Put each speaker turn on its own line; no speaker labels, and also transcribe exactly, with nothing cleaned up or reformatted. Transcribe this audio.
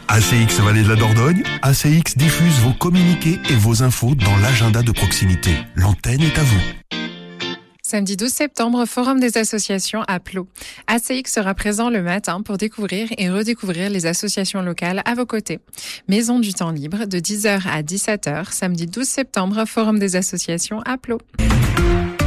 A C X Vallée de la Dordogne, A C X diffuse vos communiqués et vos infos dans l'agenda de proximité. L'antenne est à vous.
Samedi douze septembre, Forum des associations à Plot. A C X sera présent le matin pour découvrir et redécouvrir les associations locales à vos côtés. Maison du temps libre de dix heures à dix-sept heures, samedi douze septembre, Forum des associations à Plot.